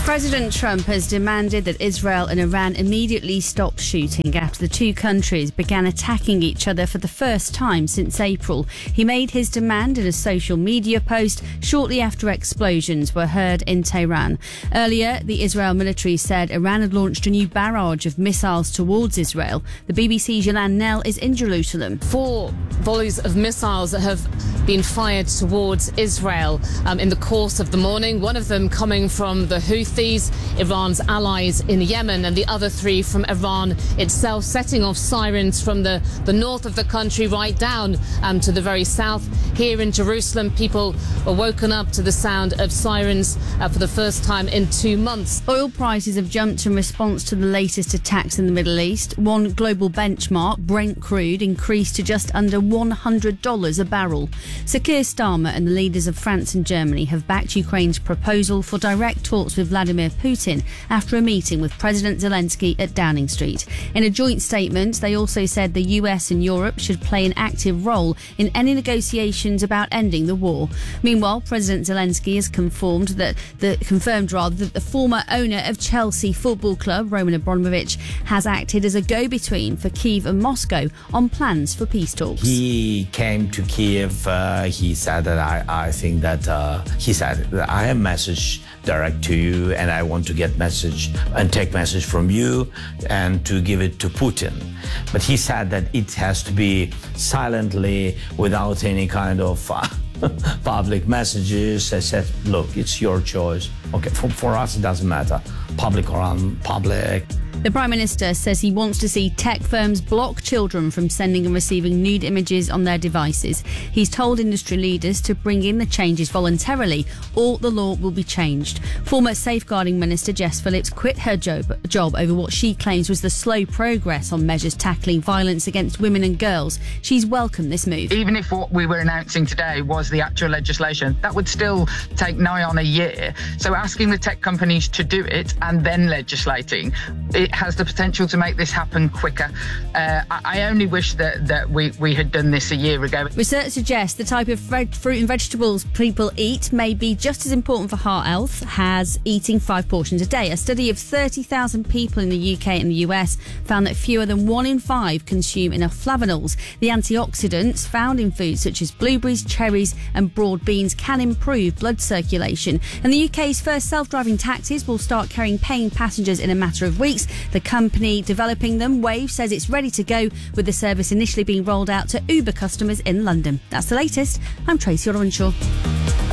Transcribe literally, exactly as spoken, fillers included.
President Trump has demanded that Israel and Iran immediately stop shooting after the two countries began attacking each other for the first time since April. He made his demand in a social media post shortly after explosions were heard in Tehran. Earlier, the Israel military said Iran had launched a new barrage of missiles towards Israel. The B B C's Yolande Knell is in Jerusalem. Four volleys of missiles have been fired towards Israel um, in the course of the morning, one of them coming from the Houthis, Iran's allies in Yemen, and the other three from Iran itself, setting off sirens from the, the north of the country right down um, to the very south. Here in Jerusalem, people were woken up to the sound of sirens uh, for the first time in two months. Oil prices have jumped in response to the latest attacks in the Middle East. One global benchmark, Brent crude, increased to just under one hundred dollars a barrel. Sir Keir Starmer and the leaders of France and Germany have backed Ukraine's proposal for direct talks with Vladimir Putin after a meeting with President Zelensky at Downing Street. In a joint statement, they also said the U S and Europe should play an active role in any negotiations about ending the war. Meanwhile, President Zelensky has confirmed that the confirmed rather that the former owner of Chelsea Football Club, Roman Abramovich, has acted as a go-between for Kyiv and Moscow on plans for peace talks. He came to Kyiv. Uh, he said that I, I think that uh, he said that I have message direct to you, and I want to get message and take message from you and to give it to Putin. But he said that it has to be silently, without any kind of uh, public messages. I said, look, it's your choice. Okay, for, for us, it doesn't matter, public or unpublic. The Prime Minister says he wants to see tech firms block children from sending and receiving nude images on their devices. He's told industry leaders to bring in the changes voluntarily, or the law will be changed. Former Safeguarding Minister Jess Phillips quit her job, job over what she claims was the slow progress on measures tackling violence against women and girls. She's welcomed this move. Even if what we were announcing today was the actual legislation, that would still take nigh on a year. So asking the tech companies to do it and then legislating, it has the potential to make this happen quicker. Uh, I, I only wish that, that we, we had done this a year ago. Research suggests the type of fruit and vegetables people eat may be just as important for heart health as eating five portions a day. A study of thirty thousand people in the U K and the U S found that fewer than one in five consume enough flavonols. The antioxidants found in foods such as blueberries, cherries and broad beans can improve blood circulation. And the U K's first self-driving taxis will start carrying paying passengers in a matter of weeks. The company developing them, Wave, says it's ready to go, with the service initially being rolled out to Uber customers in London. That's the latest. I'm Tracy Orwenshaw.